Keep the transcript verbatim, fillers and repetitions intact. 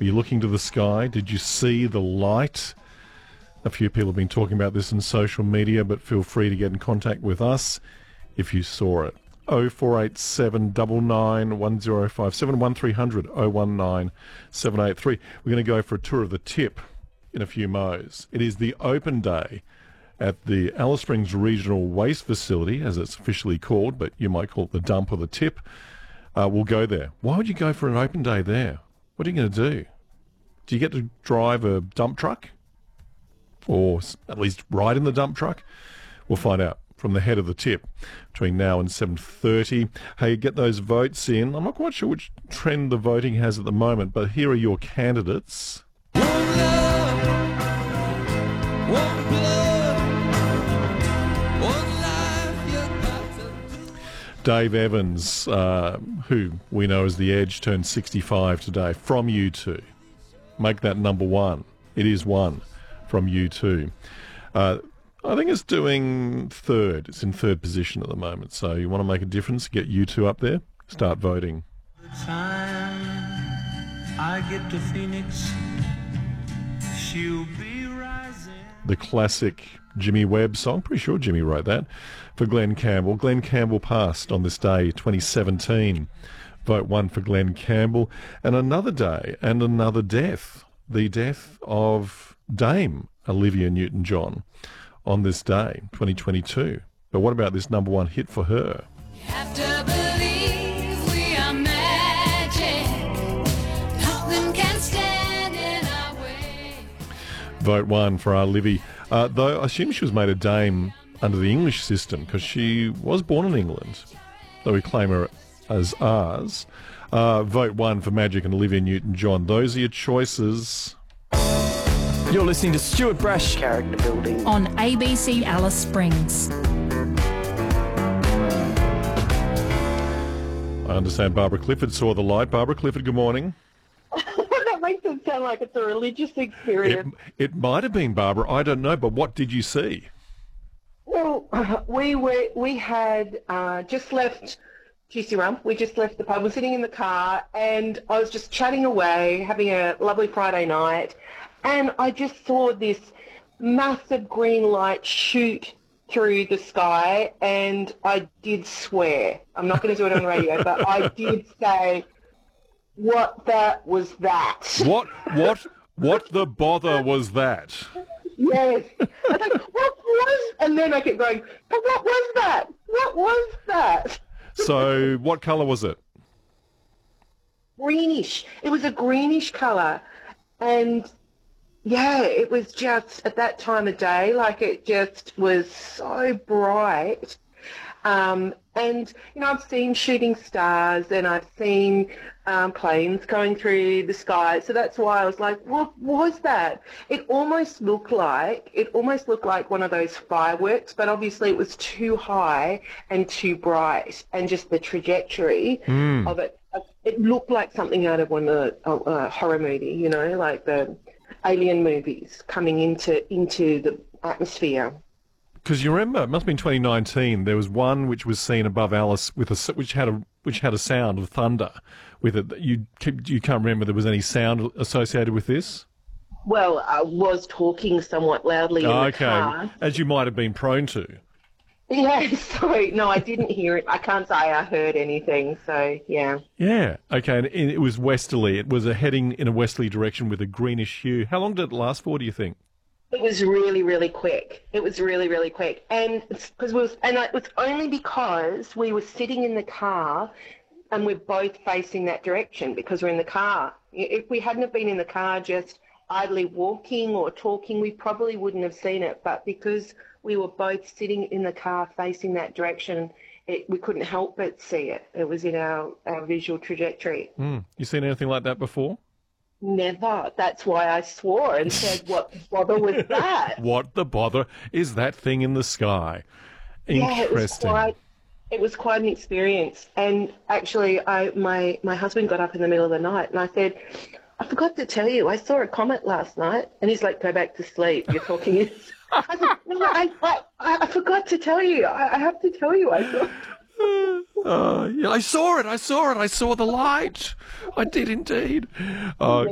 Were you looking to the sky? Did you see the light? A few people have been talking about this in social media, but feel free to get in contact with us if you saw it. oh four eight seven nine nine one oh five seven, one three hundred oh one nine seven eight three. We're going to go for a tour of the tip in a few mo's. It is the open day at the Alice Springs Regional Waste Facility, as it's officially called, but you might call it the dump or the tip. Uh, we'll go there. Why would you go for an open day there? What are you going to do? Do you get to drive a dump truck? Or at least ride in the dump truck? We'll find out from the head of the tip between now and seven thirty. Hey, get those votes in. I'm not quite sure which trend the voting has at the moment, but here are your candidates. One love, one blood, one life you got to do. Dave Evans, uh, who we know as The Edge, turned sixty-five today, from U two. Make that number one. It is one from U two. Uh, I think it's doing third. It's in third position at the moment. So you want to make a difference, get U two up there, start voting. The time I get to Phoenix, she'll be rising. The classic Jimmy Webb song, pretty sure Jimmy wrote that, for Glenn Campbell. Glenn Campbell passed on this day, twenty seventeen. Vote one for Glenn Campbell. And another day and another death. The death of Dame Olivia Newton-John on this day, twenty twenty-two. But what about this number one hit for her? You have to believe we are magic. Nothing can stand in our way. Vote one for our Livy. Uh, though I assume she was made a dame under the English system because she was born in England, though we claim her as ours. Uh, vote one for Magic and Olivia Newton-John. Those are your choices. You're listening to Stuart Brash. Character building. On A B C Alice Springs. I understand Barbara Clifford saw the light. Barbara Clifford, good morning. That makes it sound like it's a religious It, experience. it might have been, Barbara. I don't know, but what did you see? Well, we were we had uh, just left Juicy Rump. We just left the pub. We're sitting in the car, and I was just chatting away, having a lovely Friday night, and I just saw this massive green light shoot through the sky, and I did swear. I'm not going to do it on radio, but I did say, "What that was that?" What, what, what the bother was that? Yes. I was like, what was? And then I kept going, but what was that? What was that? So, what colour was it? Greenish. It was a greenish colour. And, yeah, it was just at that time of day, like it just was so bright. Um, and, you know, I've seen shooting stars and I've seen um, planes going through the sky. So that's why I was like, what was that? It almost looked like, it almost looked like one of those fireworks, but obviously it was too high and too bright, and just the trajectory Mm. of it, it looked like something out of one of a, a horror movie, you know, like the alien movies coming into into the atmosphere. Because you remember, it must have been twenty nineteen. There was one which was seen above Alice with a s- which had a which had a sound of thunder with it. You keep- you can't remember there was any sound associated with this. Well, I was talking somewhat loudly in Oh, the okay, car. as you might have been prone to. Yeah, sorry. No, I didn't hear it. I can't say I heard anything, so yeah. Yeah. Okay, and it was westerly. It was a heading in a westerly direction with a greenish hue. How long did it last for, do you think? It was really, really quick. It was really, really quick. And because we was, and it was only because we were sitting in the car and we're both facing that direction because we're in the car. If we hadn't have been in the car just idly walking or talking, we probably wouldn't have seen it. But because we were both sitting in the car facing that direction, it, we couldn't help but see it. It was in our, our visual trajectory. Mm. You seen anything like that before? Never. That's why I swore and said, what bother was that? What the bother is that thing in the sky? Yeah, it was Interesting. quite, it was quite an experience. And actually, I my, my husband got up in the middle of the night and I said, I forgot to tell you, I saw a comet last night. And he's like, go back to sleep. You're talking. I said, no, I, I, I forgot to tell you. I, I have to tell you. I saw. Uh, yeah, I saw it. I saw it. I saw the light. I did indeed. Uh,